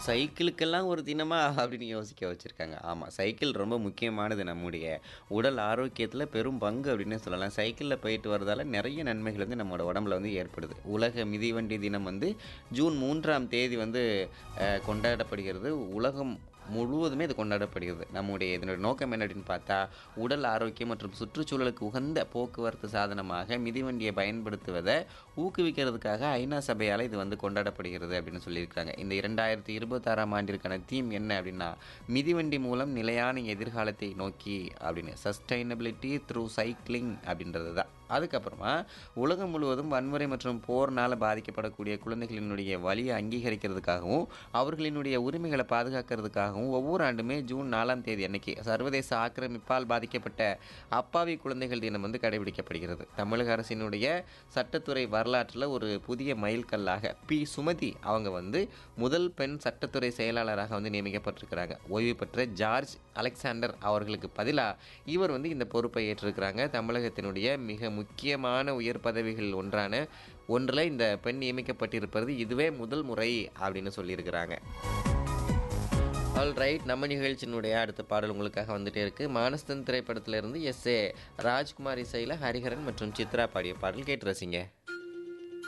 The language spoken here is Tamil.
சைக்கிளுக்கெல்லாம் ஒரு தினமா அப்படின்னு யோசிக்க வச்சிருக்காங்க. ஆமா, சைக்கிள் ரொம்ப முக்கியமானது நம்முடைய உடல் ஆரோக்கியத்தில பெரும் பங்கு அப்படின்னே சொல்லலாம். சைக்கிள்ல போயிட்டு வரதால நெறைய நன்மைகள் வந்து நம்மோட உடம்புல வந்து ஏற்படுது. உலக மிதிவண்டி தினம் வந்து ஜூன் 3ஆம் தேதி வந்து கொண்டாடப்படுகிறது. உலகம் முழுவதுமே இது கொண்டாடப்படுகிறது. நம்முடைய இதனுடைய நோக்கம் என்ன அப்படின்னு பார்த்தா, உடல் ஆரோக்கியம் மற்றும் சுற்றுச்சூழலுக்கு உகந்த போக்குவரத்து சாதனமாக மிதிவண்டியை பயன்படுத்துவத ஊக்குவிக்கிறதுக்காக ஐநா சபையால இது வந்து கொண்டாடப்படுகிறது அப்படின்னு சொல்லியிருக்காங்க. இந்த 2026ஆம் ஆண்டிற்கான தீம் என்ன அப்படின்னா, மிதிவண்டி மூலம் நிலையான எதிர்காலத்தை நோக்கி அப்படின்னு சஸ்டைனபிலிட்டி த்ரூ சைக்கிளிங் அப்படின்றது தான். அதுக்கப்புறமா உலகம் முழுவதும் வன்முறை மற்றும் போர்னால பாதிக்கப்படக்கூடிய குழந்தைகளினுடைய வலியை அங்கீகரிக்கிறதுக்காகவும், அவர்களினுடைய உரிமைகளை பாதுகாக்கிறதுக்காகவும் ஒவ்வொரு ஆண்டுமே ஜூன் 4ஆம் தேதி அன்னைக்கு சர்வதேச ஆக்கிரமிப்பால் பாதிக்கப்பட்ட அப்பாவி குழந்தைகள் தினம் வந்து கடைபிடிக்கப்படுகிறது. தமிழக அரசினுடைய சட்டத்துறை வரலாற்றில் ஒரு புதிய மைல்கல்லாக சுமதி அவங்க வந்து முதல் பெண் சட்டத்துறை செயலாளராக வந்து நியமிக்கப்பட்டிருக்கிறாங்க. ஓய்வு பெற்ற ஜார்ஜ் அலெக்சாண்டர் அவர்களுக்கு பதிலாக இவர் வந்து இந்த பொறுப்பை ஏற்றிருக்கிறாங்க. தமிழகத்தினுடைய மிக முக்கியமான உயர் பதவிகள் ஒன்றில் இந்த பெண் நியமிக்கப்பட்டிருப்பது இதுவே முதல் முறை அப்படின்னு சொல்லியிருக்கிறாங்க. ஆல்ரைட், நம்ம நிகழ்ச்சியினுடைய அடுத்த பாடல் உங்களுக்காக வந்துட்டே இருக்கு. மானஸ்தன் திரைப்படத்திலிருந்து எஸ்.ஏ. ராஜ்குமார் இசையில் ஹரிஹரன் மற்றும் சித்ரா பாடிய பாடல் கேட்டு ரசிங்க.